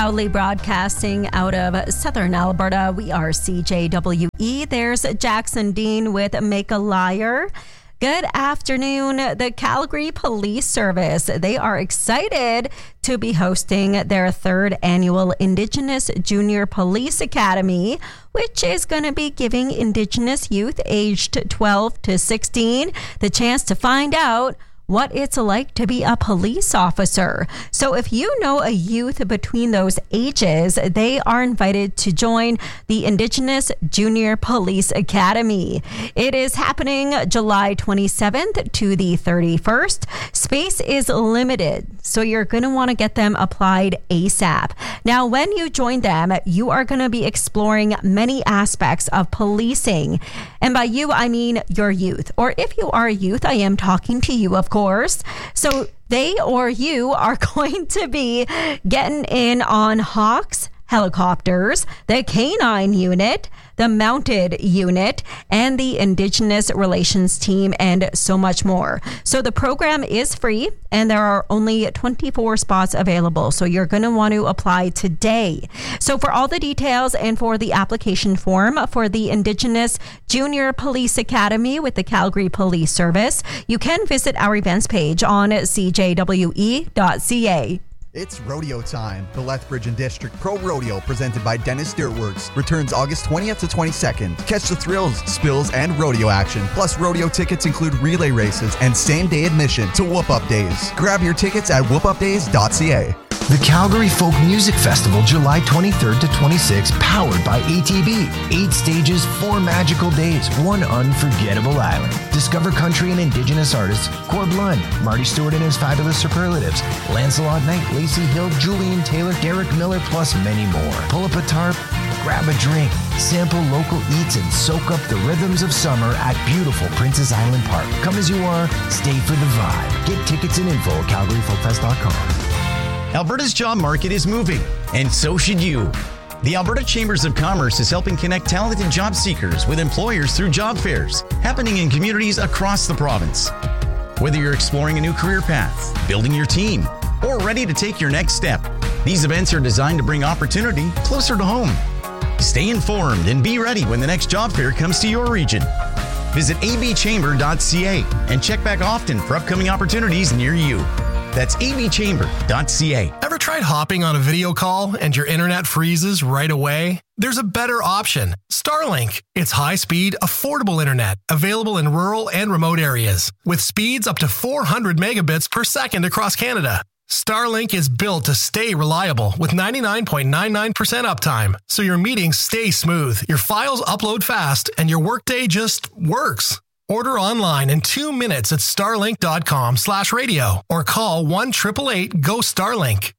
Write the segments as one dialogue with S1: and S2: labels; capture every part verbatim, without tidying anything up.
S1: Proudly broadcasting out of southern Alberta, we are C J W E. There's Jackson Dean with Make a Liar. Good afternoon. The Calgary Police Service, they are excited to be hosting their third annual Indigenous Junior Police Academy, which is going to be giving Indigenous youth aged twelve to sixteen the chance to find out what it's like to be a police officer. So if you know a youth between those ages, they are invited to join the Indigenous Junior Police Academy. It is happening July twenty-seventh to the thirty-first. Space is limited, so you're going to want to get them applied ASAP. Now, when you join them, you are going to be exploring many aspects of policing. And by you, I mean your youth. Or if you are a youth, I am talking to you, of course. So they or you are going to be getting in on Hawks, helicopters, the canine unit, the mounted unit, and the Indigenous Relations team, and so much more. So the program is free, and there are only twenty-four spots available. So you're going to want to apply today. So for all the details and for the application form for the Indigenous Junior Police Academy with the Calgary Police Service, you can visit our events page on c j w e dot c a.
S2: It's rodeo time. The Lethbridge and District Pro Rodeo, presented by Dennis Dirtworks, returns August twentieth to twenty-second. Catch the thrills, spills, and rodeo action. Plus, rodeo tickets include relay races and same-day admission to Whoop Up Days. Grab your tickets at whoop up days dot c a.
S3: The Calgary Folk Music Festival, July twenty-third to twenty-sixth, powered by A T B. Eight stages, four magical days, one unforgettable island. Discover country and Indigenous artists Corb Lund, Marty Stewart and his fabulous superlatives, Lancelot Knight, Lacey Hill, Julian Taylor, Derek Miller, plus many more. Pull up a tarp, grab a drink, sample local eats, and soak up the rhythms of summer at beautiful Princess Island Park. Come as you are, stay for the vibe. Get tickets and info at calgary folk fest dot com.
S4: Alberta's job market is moving, and so should you. The Alberta Chambers of Commerce is helping connect talented job seekers with employers through job fairs happening in communities across the province. Whether you're exploring a new career path, building your team, or ready to take your next step, these events are designed to bring opportunity closer to home. Stay informed and be ready when the next job fair comes to your region. Visit a b chamber dot c a and check back often for upcoming opportunities near you. That's a b chamber dot c a.
S5: Ever tried hopping on a video call and your internet freezes right away? There's a better option. Starlink. It's high-speed, affordable internet available in rural and remote areas with speeds up to four hundred megabits per second across Canada. Starlink is built to stay reliable with ninety-nine point nine nine percent uptime, so your meetings stay smooth, your files upload fast, and your workday just works. Order online in two minutes at starlink dot com slash radio or call one eight eight eight go Starlink.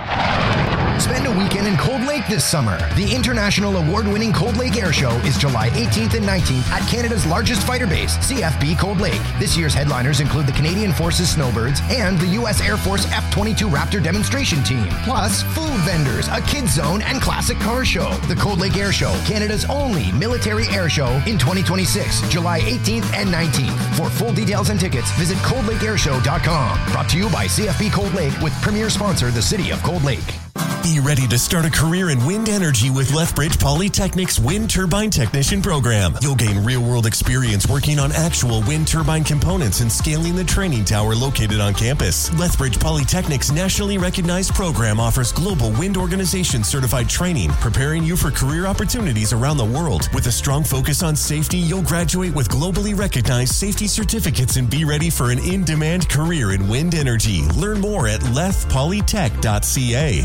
S3: Spend a weekend in Cold Lake this summer. The international award-winning Cold Lake Air Show is July eighteenth and nineteenth at Canada's largest fighter base, C F B Cold Lake. This year's headliners include the Canadian Forces Snowbirds and the U S Air Force F twenty-two Raptor demonstration team. Plus, food vendors, a kids zone, and classic car show. The Cold Lake Air Show, Canada's only military air show in twenty twenty-six, July eighteenth and nineteenth. For full details and tickets, visit cold lake air show dot com. Brought to you by C F B Cold Lake with premier sponsor, the City of Cold Lake.
S6: Be ready to start a career in wind energy with Lethbridge Polytechnic's Wind Turbine Technician program. You'll gain real-world experience working on actual wind turbine components and scaling the training tower located on campus. Lethbridge Polytechnic's nationally recognized program offers global wind organization certified training, preparing you for career opportunities around the world. With a strong focus on safety, you'll graduate with globally recognized safety certificates and be ready for an in-demand career in wind energy. Learn more at leth polytech dot c a.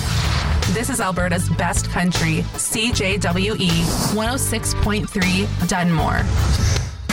S7: This is Alberta's best country, C J W E one oh six point three Dunmore.